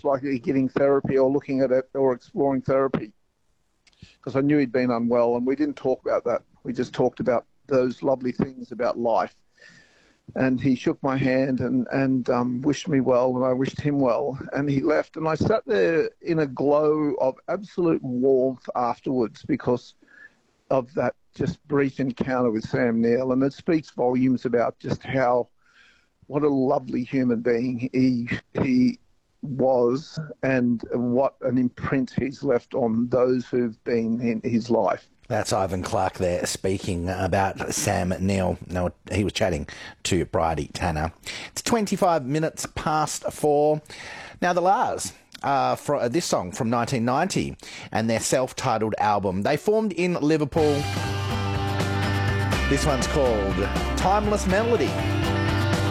most likely getting therapy or looking at it or exploring therapy, because I knew he'd been unwell, and we didn't talk about that. We just talked about those lovely things about life. And he shook my hand and wished me well, and I wished him well. And he left, and I sat there in a glow of absolute warmth afterwards because of that just brief encounter with Sam Neill. And it speaks volumes about just what a lovely human being he was, and what an imprint he's left on those who've been in his life. That's Ivan Clark there speaking about Sam Neill. No, he was chatting to Bridie Tanner. It's 25 minutes past 4. Now, the Lars, for this song from 1990 and their self-titled album. They formed in Liverpool. This one's called Timeless Melody.